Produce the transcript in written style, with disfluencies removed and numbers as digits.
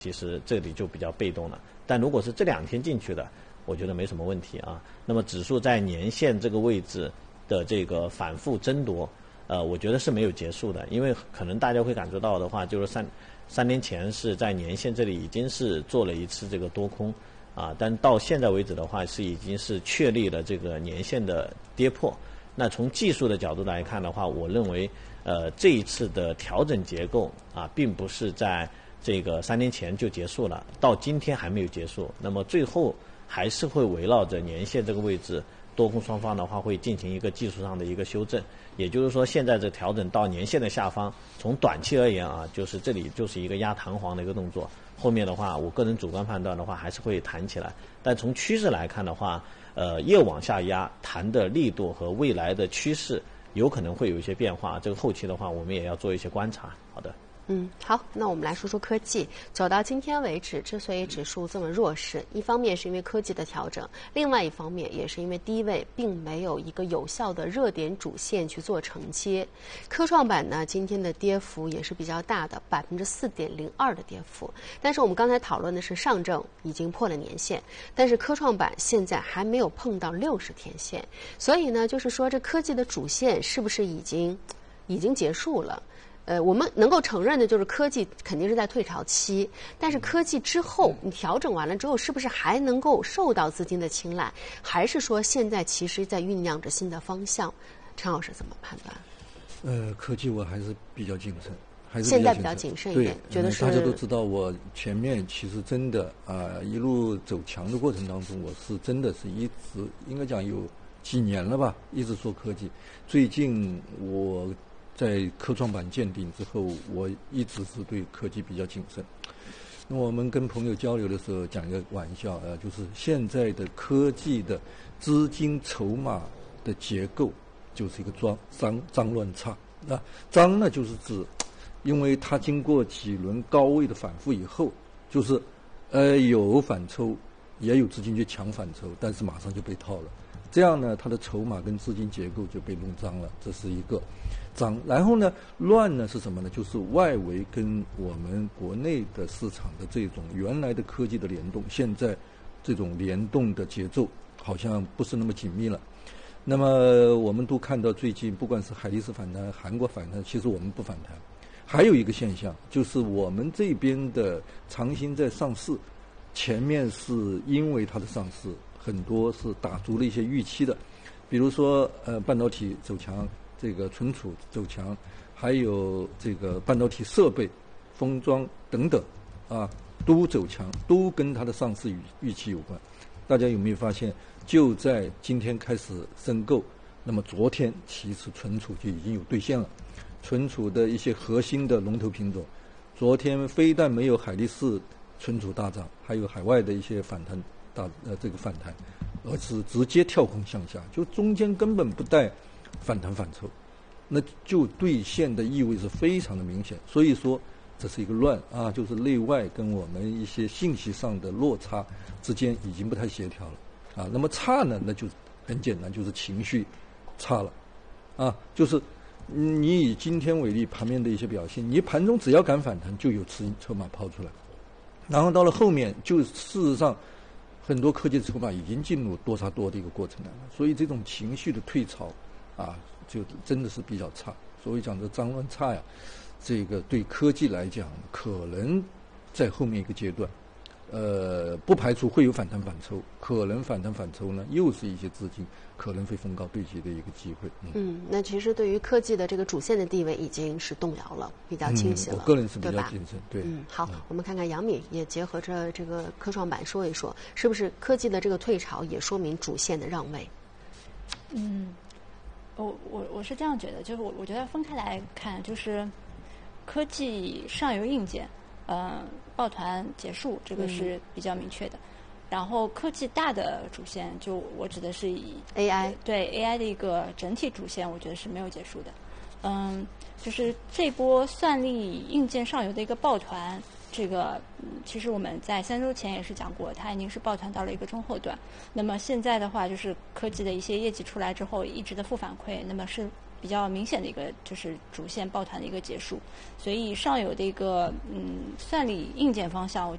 其实这里就比较被动了。但如果是这2天进去的，我觉得没什么问题啊。那么指数在年线这个位置的这个反复争夺，我觉得是没有结束的，因为可能大家会感觉到的话，就是三天前是在年线这里已经是做了一次这个多空啊，但到现在为止的话是已经是确立了这个年线的跌破。那从技术的角度来看的话，我认为这一次的调整结构啊，并不是在这个3天前就结束了，到今天还没有结束。那么最后还是会围绕着年线这个位置，多空双方的话会进行一个技术上的一个修正。也就是说，现在这调整到年线的下方，从短期而言啊，就是这里就是一个压弹簧的一个动作。后面的话，我个人主观判断的话，还是会弹起来。但从趋势来看的话，越往下压，弹的力度和未来的趋势有可能会有一些变化。这个后期的话，我们也要做一些观察。好的。 好，那我们来说说科技。走到今天为止，之所以指数这么弱势，一方面是因为科技的调整，另外一方面也是因为低位并没有一个有效的热点主线去做承接。科创板呢，今天的跌幅也是比较大的，4.02%的跌幅。但是我们刚才讨论的是上证已经破了年线，但是科创板现在还没有碰到60天线，所以呢，就是说这科技的主线是不是已经结束了？我们能够承认的就是科技肯定是在退潮期，但是科技之后你调整完了之后，是不是还能够受到资金的青睐？还是说现在其实在酝酿着新的方向？陈老师怎么判断？ 科技我还是比较谨慎， 现在比较谨慎一点，觉得是大家都知道，我前面其实真的一路走强的过程当中，我是真的是一直应该讲有几年了吧，一直说科技。最近我在科创板见顶之后，我一直是对科技比较谨慎。那我们跟朋友交流的时候讲一个玩笑就是现在的科技的资金筹码的结构就是一个脏乱差。脏呢就是指，因为它经过几轮高位的反复以后，就是有反抽，也有资金去抢反抽，但是马上就被套了。这样呢，它的筹码跟资金结构就被弄脏了，这是一个脏。然后呢，乱呢是什么呢？就是外围跟我们国内的市场的这种原来的科技的联动，现在这种联动的节奏好像不是那么紧密了。那么我们都看到最近不管是海力士反弹、韩国反弹，其实我们不反弹。还有一个现象就是我们这边的长鑫在上市，前面是因为它的上市很多是打足了一些预期的，比如说半导体走强，这个存储走强，还有这个半导体设备、封装等等都走强，都跟它的上市预期有关。大家有没有发现，就在今天开始申购，那么昨天其实存储就已经有兑现了，存储的一些核心的龙头品种，昨天非但没有海力士存储大涨，还有海外的一些反弹这个反弹，而是直接跳空向下，就中间根本不带反弹反抽，那就兑现的意味是非常的明显。所以说这是一个乱就是内外跟我们一些信息上的落差之间已经不太协调了那么差呢，那就很简单，就是情绪差了就是你以今天为例，盘面的一些表现，你盘中只要敢反弹，就有筹码抛出来，然后到了后面，就事实上很多科技的筹码已经进入多杀多的一个过程了，所以这种情绪的退潮就真的是比较差。所以讲的脏乱差呀，这个对科技来讲，可能在后面一个阶段，不排除会有反弹反抽，可能反弹反抽呢，又是一些资金可能会逢高对接的一个机会。 那其实对于科技的这个主线的地位已经是动摇了，比较清晰了。 我个人是比较谨慎，对。 好，我们看看杨敏也结合着这个科创板说一说，是不是科技的这个退潮也说明主线的让位？ 我是这样觉得，就是我觉得分开来看，就是科技上游硬件，抱团结束，这个是比较明确的。然后科技大的主线，就我指的是以 AI 对 AI 的一个整体主线，我觉得是没有结束的。就是这波算力硬件上游的一个抱团，这个其实我们在3周前也是讲过，它已经是抱团到了一个中后段。那么现在的话，就是科技的一些业绩出来之后，一直的负反馈，那么是比较明显的一个就是主线抱团的一个结束，所以上游的一个算力硬件方向，我